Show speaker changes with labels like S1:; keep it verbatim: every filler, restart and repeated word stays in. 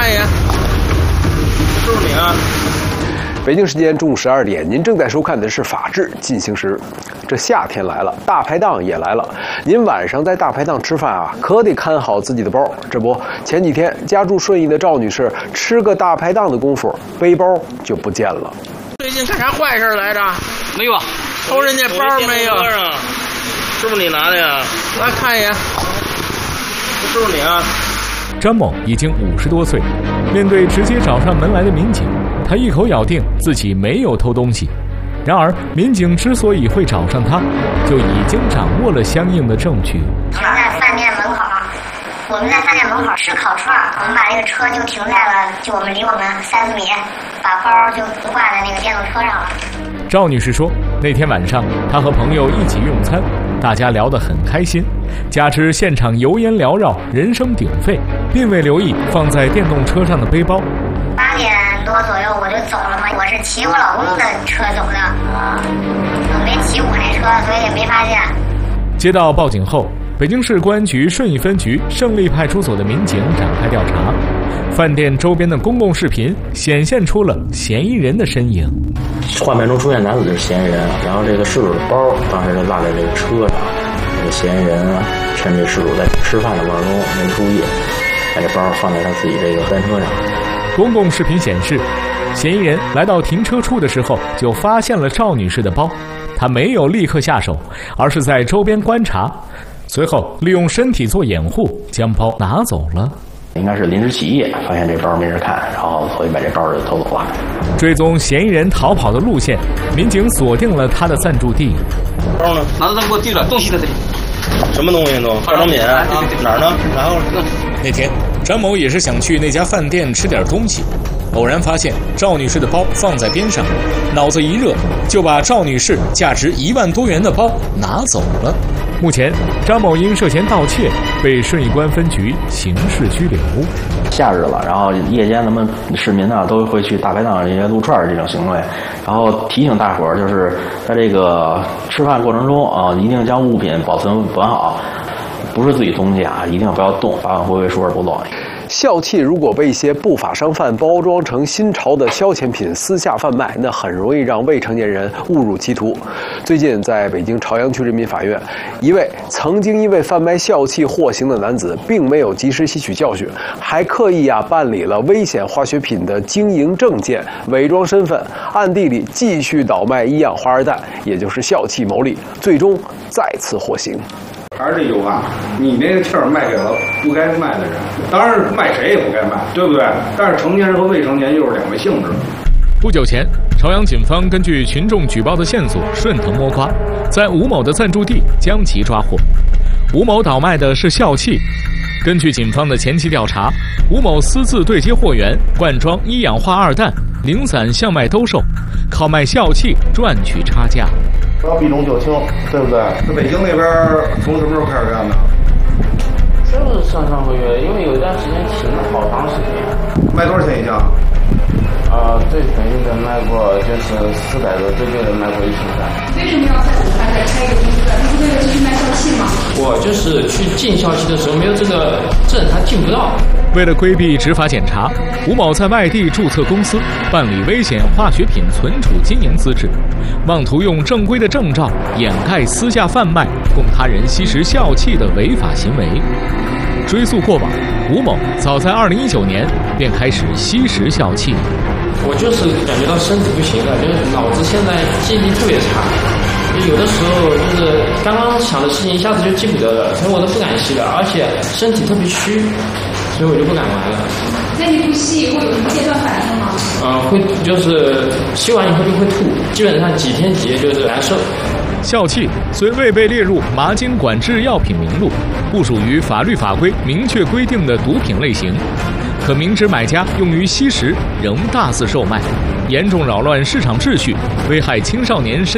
S1: 看一眼，是不是你啊？
S2: 北京时间中午十二点，您正在收看的是《法治进行时》。这夏天来了，大排档也来了。您晚上在大排档吃饭啊，可得看好自己的包。这不，前几天家住顺义的赵女士吃个大排档的功夫，背包就不见了。
S1: 最近干啥坏事来着？
S3: 没有，
S1: 偷人家包没有？
S3: 是不是你拿的呀？
S1: 来看一眼，
S3: 是不是你啊？
S4: 张某已经五十多岁，面对直接找上门来的民警，他一口咬定自己没有偷东西。然而，民警之所以会找上他，就已经掌握了相应的证据。
S5: 停在饭店门口，我们在饭店门口吃烤串，我们把这个车就停在了，就我们离我们三四米，把包就挂在那个电动车上了。
S4: 赵女士说，那天晚上她和朋友一起用餐，大家聊得很开心，加之现场油烟缭绕，人声鼎沸，并未留意放在电动车上的背包。
S5: 八点多左右我就走了嘛，我是骑我老公的车走的，啊，我没骑我那车，所以也没发现。
S4: 接到报警后，北京市公安局顺义分局胜利派出所的民警展开调查，饭店周边的公共视频显现出了嫌疑人的身影。
S6: 画面中出现男子是嫌疑人，然后这个失主的包当时就落在这个车上，这个嫌疑人啊趁这失主在吃饭的过程中没注意，把这包放在他自己这个单车上。
S4: 公共视频显示，嫌疑人来到停车处的时候就发现了赵女士的包，他没有立刻下手，而是在周边观察，随后利用身体做掩护，将包拿走了。
S6: 应该是临时起意，发现这包没人看，然后所以把这包就偷走了。
S4: 追踪嫌疑人逃跑的路线，民警锁定了他的暂住地。
S3: 包呢？拿着灯给我递了，东西在这里。什么东西都？化妆品啊？哪儿呢？然后
S4: 那天，张某也是想去那家饭店吃点东西，偶然发现赵女士的包放在边上，脑子一热，就把赵女士价值一万多元的包拿走了。目前，张某因涉嫌盗窃被顺义公安分局刑事拘留。
S6: 夏日了，然后夜间咱们市民呢都会去大排档这些撸串这种行为，然后提醒大伙儿，就是在这个吃饭过程中啊，一定将物品保存完好，不是自己东西啊，一定不要动，法网恢恢，疏而不漏。
S2: 笑气如果被一些不法商贩包装成新潮的消遣品私下贩卖，那很容易让未成年人误入歧途。最近，在北京朝阳区人民法院，一位曾经因为贩卖笑气获刑的男子，并没有及时吸取教训，还刻意啊办理了危险化学品的经营证件，伪装身份，暗地里继续倒卖一氧化二氮，也就是笑气牟利，最终再次获刑。
S7: 还是这句话，你那个气儿卖给了不该卖的人，当然是卖谁也不该卖，对不对？但是成年人和未成年又是两个性质。
S4: 不久前，朝阳警方根据群众举报的线索，顺藤摸瓜，在吴某的暂住地将其抓获。吴某倒卖的是笑气。根据警方的前期调查，吴某私自对接货源，灌装一氧化二氮，零散向外兜售，靠卖笑气赚取差价。
S7: 要避重就轻，对不对？那北京那边从什么时候开始干的？
S8: 就是上上个月，因为有一段时间停了好长时间。
S7: 卖多少钱一箱？
S8: 啊、呃，最便宜的卖过就是四百多，最贵的卖过一千三。
S9: 为什么要在武汉再开一个公司？那是为了继续卖笑气吗？
S8: 我就是去进笑气的时候没有这个证，他进不到。
S4: 为了规避执法检查，吴某在外地注册公司，办理危险化学品存储经营资质，妄图用正规的证照掩盖私下贩卖供他人吸食笑气的违法行为。追溯过往，吴某早在二零一九年便开始吸食笑气。
S8: 我就是感觉到身体不行了，就是脑子现在记忆力特别差，有的时候就是刚刚想的事情一下子就记不得了，所以我都不敢吸了，而且身体特别虚，所以我就不敢玩了。
S9: 那你不吸以后有什么戒断反应吗？
S8: 嗯、呃，会就是吸完以后就会吐，基本上几天几夜就是难受。
S4: 笑气虽未被列入麻经管制药品名录，不属于法律法规明确规定的毒品类型，可明知买家用于吸食，仍大肆售卖，严重扰乱市场秩序，危害青少年身